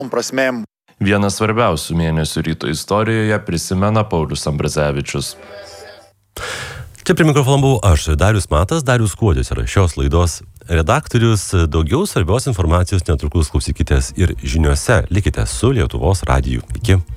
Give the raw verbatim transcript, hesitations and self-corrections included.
prasmėm. Vieną svarbiausių mėnesių ryto istorijoje prisimena Paulius Ambrazevičius. Čia prie mikrofono buvau aš, Darius Matas, Darius Kuodis yra šios laidos redaktorius. Daugiau svarbios informacijos netrukus klausykitės ir žiniuose. Likite su Lietuvos radiju. Iki.